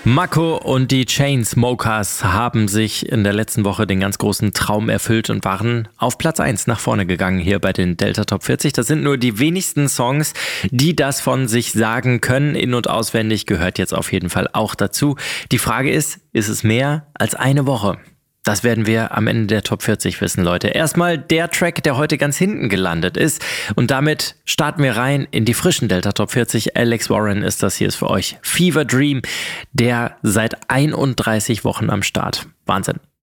Mako und die Chainsmokers haben sich in der letzten Woche den ganz großen Traum erfüllt und waren auf Platz 1 nach vorne gegangen hier bei den Delta Top 40. Das sind nur die wenigsten Songs, die das von sich sagen können. In- und auswendig gehört jetzt auf jeden Fall auch dazu. Die Frage ist es mehr als eine Woche? Das werden wir am Ende der Top 40 wissen, Leute. Erstmal der Track, der heute ganz hinten gelandet ist. Und damit starten wir rein in die frischen Delta Top 40. Alex Warren ist das, hier ist für euch Fever Dream, der seit 31 Wochen am Start. Wahnsinn.